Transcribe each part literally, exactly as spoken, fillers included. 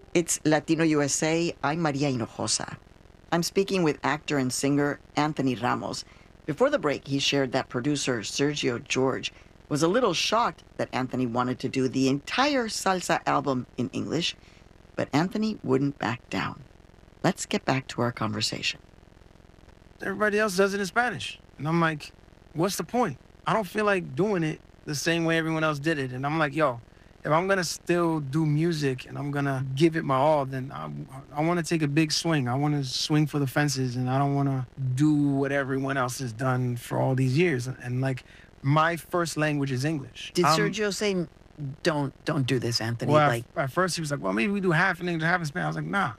It's Latino U S A. I'm Maria Hinojosa. I'm speaking with actor and singer Anthony Ramos. Before the break, he shared that producer Sergio George was a little shocked that Anthony wanted to do the entire salsa album in English, but Anthony wouldn't back down. Let's get back to our conversation. Everybody else does it in Spanish. And I'm like, what's the point? I don't feel like doing it the same way everyone else did it. And I'm like, yo, if I'm gonna still do music and I'm gonna give it my all, then I, I want to take a big swing. I want to swing for the fences, and I don't want to do what everyone else has done for all these years. And, and like, my first language is English. Did Um, Sergio say, don't don't do this, Anthony? Well, like, at, at first he was like, well, maybe we do half in English, half in Spanish. I was like, nah.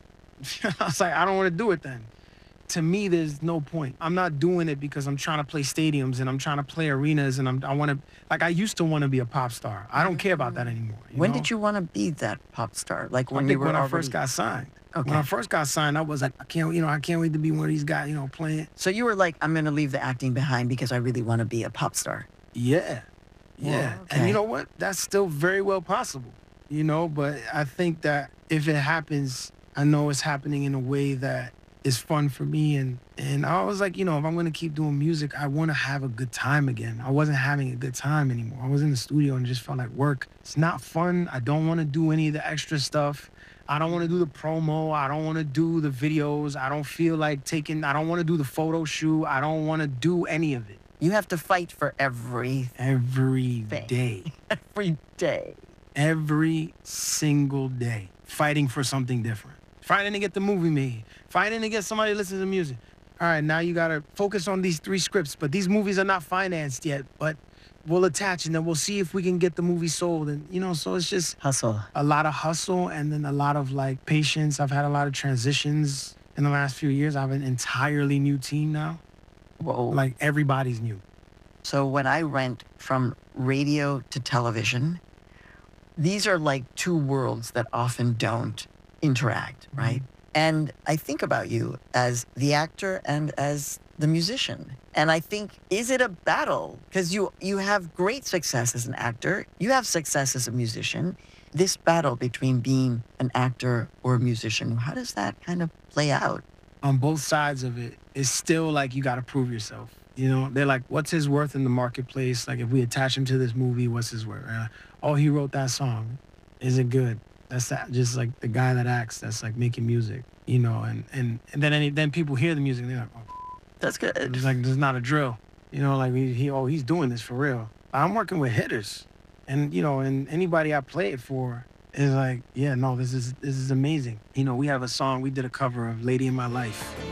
I was like, I don't want to do it then. To me, there's no point. I'm not doing it because I'm trying to play stadiums and I'm trying to play arenas and I'm, I want to, like, I used to want to be a pop star. I don't care about that anymore. you when know? did you want to be that pop star? Like I when think you were when I already... first got signed. Okay. When I first got signed, I was like, I can't, you know, I can't wait to be one of these guys, you know, playing. So you were like, I'm going to leave the acting behind because I really want to be a pop star. Yeah. Yeah. Whoa, And okay. you know what? That's still very well possible, you know, but I think that if it happens, I know it's happening in a way that is fun for me. And, and I was like, you know, if I'm going to keep doing music, I want to have a good time again. I wasn't having a good time anymore. I was in the studio and just felt like work. It's not fun. I don't want to do any of the extra stuff. I don't want to do the promo. I don't want to do the videos. I don't feel like taking, I don't want to do the photo shoot. I don't want to do any of it. You have to fight for every Every Thing. day. every day. Every single day. Fighting for something different. Fighting to get the movie made. Fighting to get somebody to listen to the music. All right, now you got to focus on these three scripts, but these movies are not financed yet, but we'll attach and then we'll see if we can get the movie sold. And, you know, so it's just Hustle. a lot of hustle and then a lot of, like, patience. I've had a lot of transitions in the last few years. I have an entirely new team now. Whoa. Like, everybody's new. So when I went from radio to television, these are like two worlds that often don't interact, right? And I think about you as the actor and as the musician. And I think, is it a battle? Because you, you have great success as an actor. You have success as a musician. This battle between being an actor or a musician, how does that kind of play out? On both sides of it, it's still like you got to prove yourself. You know, they're like, what's his worth in the marketplace? Like, if we attach him to this movie, what's his worth? Uh, oh, he wrote that song. Is it good? That's that, just like the guy that acts, that's like making music, you know, and, and, and then any, then people hear the music and they're like, oh, That's good. it's like, there's not a drill. You know, like, he, he, oh, he's doing this for real. I'm working with hitters. And, you know, and anybody I play it for is like, yeah, no, this is, this is amazing. You know, we have a song, we did a cover of Lady in My Life.